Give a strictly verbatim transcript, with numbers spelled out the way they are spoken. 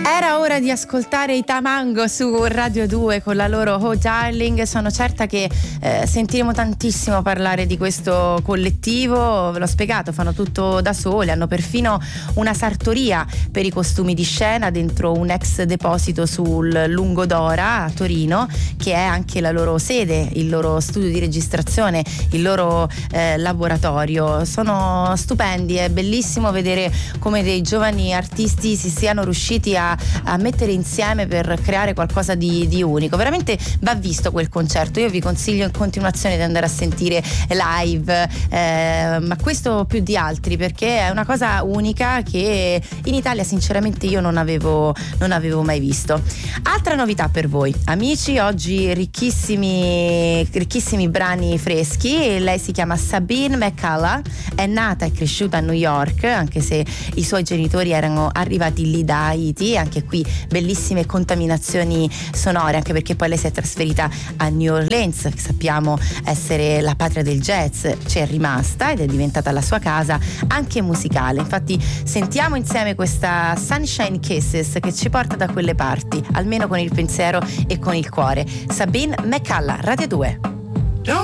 Era ora di ascoltare i Tamango su Radio due con la loro Oh Darling. Sono certa che eh, sentiremo tantissimo parlare di questo collettivo. Ve l'ho spiegato, fanno tutto da soli, hanno perfino una sartoria per i costumi di scena dentro un ex deposito sul Lungodora a Torino, che è anche la loro sede, il loro studio di registrazione, il loro eh, laboratorio. Sono stupendi, è bellissimo vedere come dei giovani artisti si siano riusciti a a mettere insieme per creare qualcosa di, di unico. Veramente va visto quel concerto. Io vi consiglio in continuazione di andare a sentire live, eh, ma questo più di altri, perché è una cosa unica che in Italia sinceramente io non avevo, non avevo mai visto. Altra novità per voi amici, oggi ricchissimi ricchissimi brani freschi. Lei si chiama Sabine McCullough, è nata e cresciuta a New York, anche se i suoi genitori erano arrivati lì da Haiti. Anche qui bellissime contaminazioni sonore, anche perché poi lei si è trasferita a New Orleans, che sappiamo essere la patria del jazz. C'è rimasta ed è diventata la sua casa anche musicale. Infatti sentiamo insieme questa Sunshine Kisses che ci porta da quelle parti, almeno con il pensiero e con il cuore. Sabine McCullough, Radio due.